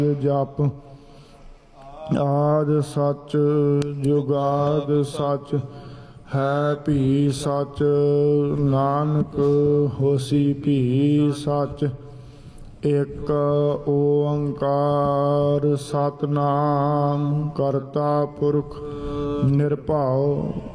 ਜਪ। ਆਦ ਸੱਚ ਜੁਗਾਦ ਸੱਚ ਹੈ ਭੀ ਸੱਚ, ਨਾਨਕ ਹੋਸੀ ਭੀ ਸੱਚ। ਇਕ ਓੰਕਾਰ ਸਤਿਨਾਮ ਕਰਤਾ ਪੁਰਖ ਨਿਰਭਉ